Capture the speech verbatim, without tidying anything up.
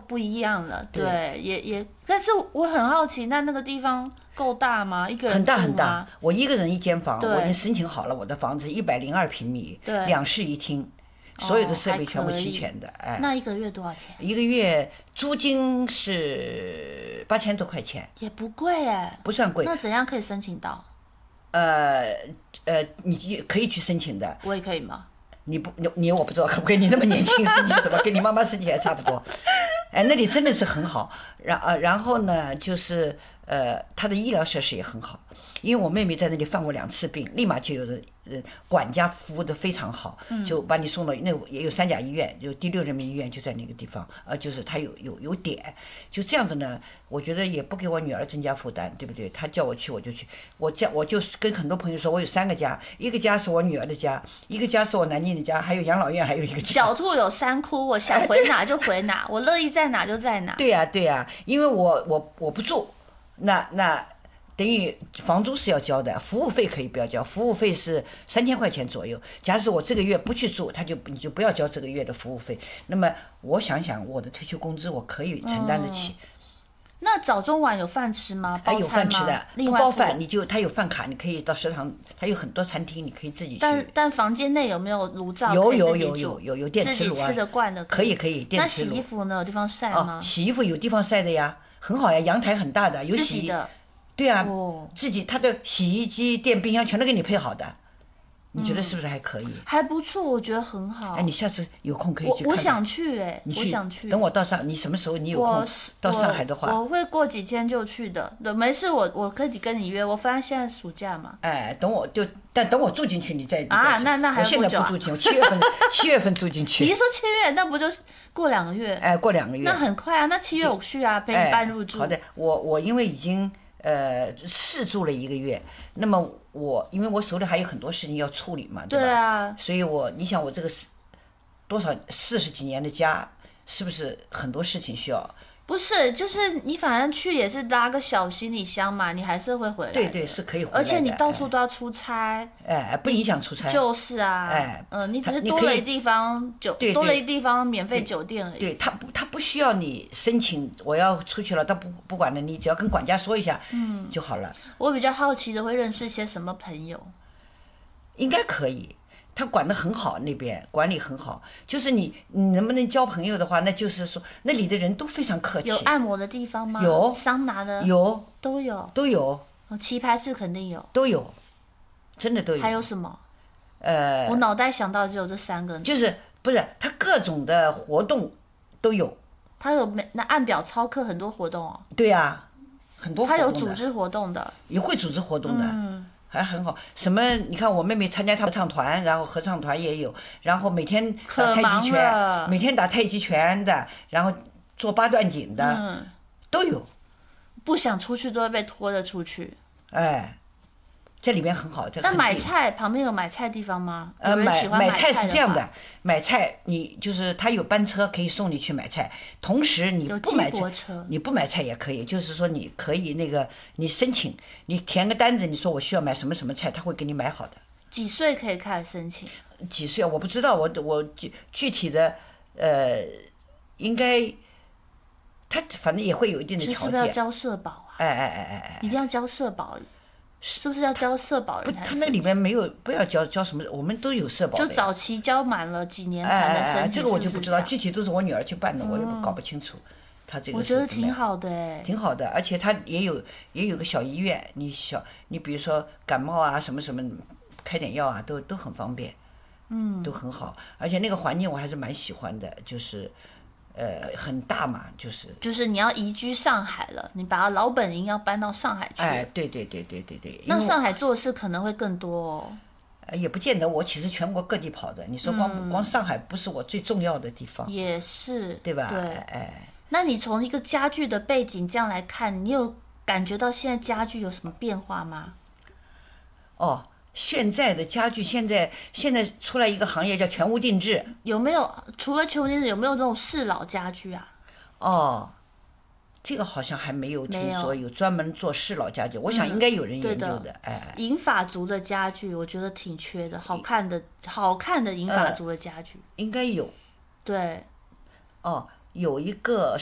不一样了。对，对也也，但是我很好奇，那那个地方够大吗？一个人很大很大，我一个人一间房，我已经申请好了，我的房子一百零二平米，两室一厅。所有的设备全部齐全的，哎。 那一个月多少钱？ 一个月租金是八千多块钱。 也不贵哎。 不算贵。 那怎样可以申请到？ 呃呃，你可以去申请的。 我也可以吗？ 你不你你我不知道可不可以，你那么年轻申请什么？跟你妈妈申请还差不多。哎，那里真的是很好。然呃然后呢，就是呃，他的医疗设施也很好，因为我妹妹在那里犯过两次病，立马就有人。呃，管家服务的非常好，就把你送到那也有三甲医院，就第六人民医院就在那个地方，呃，就是他有有有点，就这样子呢，我觉得也不给我女儿增加负担，对不对？她叫我去我就去，我家我就跟很多朋友说，我有三个家，一个家是我女儿的家，一个家是我南京的家，还有养老院，还有一个家。 狡兔有三窟，我想回哪就回哪，我乐意在哪就在哪。 对呀、啊、对呀、啊，因为我我我不住，那那。等于房租是要交的，服务费可以不要交，服务费是三千块钱左右。假使我这个月不去住，他就你就不要交这个月的服务费。那么我想想，我的退休工资我可以承担得起。 嗯、那早中晚有饭吃吗？ 还有饭吃的，不包饭你就他有饭卡，你可以到食堂，他有很多餐厅，你可以自己去。 但但房间内有没有炉灶？ 有有有有有有电磁炉啊， 自己吃得惯的可以可以电磁炉。 那洗衣服呢？有地方晒吗？ 哦，洗衣服有地方晒的呀，很好呀，阳台很大的，有洗。 自己的。 对啊， 哦、 自己他的洗衣机、电冰箱全都给你配好的，你觉得是不是还可以？ 嗯、还不错，我觉得很好。 哎，你下次有空可以去看看。 我我想去哎， 你去我想去。 等我到上，你什么时候你有空到上海的话， 我, 我会过几天就去的。对，没事，我我可以跟你约。我发现现在暑假嘛。 哎，等我就，但等我住进去，你再啊，那那还有多久、啊？我现在不住进，我七月份七月份住进去。 你是说七月？那不就是过两个月？ 哎，过两个月。 那很快啊，那七月我去啊，陪你办入住。 哎、好的，我我因为已经。呃，试住了一个月，那么我因为我手里还有很多事情要处理嘛，对吧？ 对啊。 所以我你想我这个多少四十几年的家，是不是很多事情需要？ 不是，就是你反正去也是拉个小行李箱嘛，你还是会回来的。 对对，是可以回来的。 而且你到处都要出差。 哎，不影响出差。 就是啊。 哎。 嗯、呃，你只是多了一地方酒， 对对多了一地方免费酒店而已。 对，他不，他不需要你申请，我要出去了，他不不管了，你只要跟管家说一下，嗯，就好了。 我比较好奇的会认识些什么朋友？ 应该可以。他管得很好，那边管理很好，就是你你能不能交朋友的话，那就是说那里的人都非常客气。 有按摩的地方吗？ 有。 桑拿的有。 都有。 都有。 棋牌室肯定有。 都有，真的都有。 还有什么？ 呃， 我脑袋想到只有这三个。 就是不是他各种的活动都有。 他有那按表操课很多活动哦。 对呀、啊，很多活动的。 他有组织活动的。 也会组织活动的。 嗯。 还很好，什么？你看我妹妹参加她合唱团，然后合唱团也有，然后每天打太极拳，每天打太极拳的，然后做八段锦的， 嗯、 都有。 不想出去都会被拖着出去。 哎，这里面很好。 那买菜旁边有买菜地方吗？ 呃，买买菜是这样的，买菜你就是他有班车可以送你去买菜，同时你不买菜，你不买菜也可以，就是说你可以那个你申请，你填个单子，你说我需要买什么什么菜，他会给你买好的。 几岁可以开始申请？ 几岁啊？我不知道，我我具具体的呃，应该他反正也会有一定的条件。 是不是要交社保啊？ 哎哎哎哎哎， 一定要交社保。是不是要交社保人才？ 不，他那里面没有，不要交交什么，我们都有社保的。 就早期交满了几年才能申请。 哎哎，这个我就不知道，具体都是我女儿去办的，我也搞不清楚。他这个我觉得挺好的哎。 挺好的，而且他也有也有个小医院，你小你比如说感冒啊什么什么，开点药啊都都很方便， 嗯， 都很好，而且那个环境我还是蛮喜欢的，就是。呃，很大嘛，就是就是你要移居上海了，你把老本营要搬到上海去。 哎，对对对对对对。 那上海做的事可能会更多哦。 呃，也不见得，我其实全国各地跑的。你说光、嗯、光上海不是我最重要的地方。 也是。 对吧？ 对， 哎。 那你从一个家具的背景这样来看，你有感觉到现在家具有什么变化吗？ 哦。现在的家具，现在现在出来一个行业叫全屋定制， 有没有？除了全屋定制，有没有这种适老家具啊？ 哦，这个好像还没有听说有专门做适老家具，我想应该有人研究的。 嗯、 哎， 银发族的家具，我觉得挺缺的，好看的好看的银发族的家具、 呃、应该有。 对。 哦，有一个